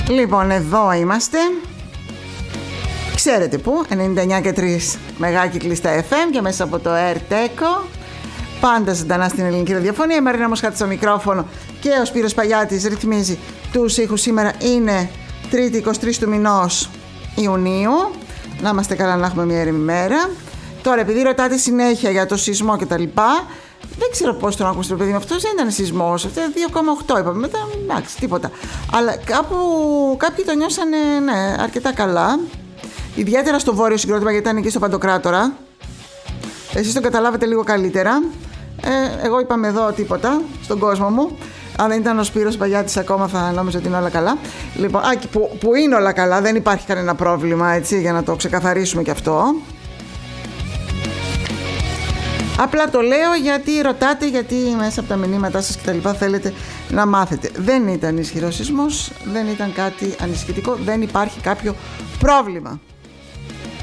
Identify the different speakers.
Speaker 1: Λοιπόν, εδώ είμαστε. Ξέρετε πού, 99 και 3 μεγάκυκλοι στα FM και μέσα από το AirTeco. Πάντα ζωντανά στην ελληνική ραδιοφωνία. Η Μαρίνα Μοσχάτη στο μικρόφωνο και ο Σπύρος Παγιάτης ρυθμίζει τους ήχους. Σήμερα είναι 3η 23 του μηνός Ιουνίου. Να είμαστε καλά, να έχουμε μια έρημη μέρα. Τώρα, επειδή ρωτάτε συνέχεια για το σεισμό και τα λοιπά, δεν ξέρω πώς τον ακούσετε, παιδί μου. Αυτός δεν ήταν σεισμός. Αυτό 2,8 είπαμε. Μετά, εντάξει, τίποτα. Αλλά κάποιοι το νιώσανε, ναι, αρκετά καλά. Ιδιαίτερα στο βόρειο συγκρότημα, γιατί ήταν εκεί στο Παντοκράτορα. Εσείς το καταλάβετε λίγο καλύτερα. Εγώ είπαμε εδώ τίποτα στον κόσμο μου. Αν δεν ήταν ο Σπύρος Παγιάτης ακόμα θα νόμιζα ότι είναι όλα καλά. Λοιπόν, που είναι όλα καλά, δεν υπάρχει κανένα πρόβλημα, έτσι, για να το ξεκαθαρίσουμε και αυτό. Απλά το λέω γιατί ρωτάτε, γιατί μέσα από τα μηνύματά σας και τα λοιπά θέλετε να μάθετε. Δεν ήταν ισχυρός σεισμός, δεν ήταν κάτι ανησυχητικό, δεν υπάρχει κάποιο πρόβλημα.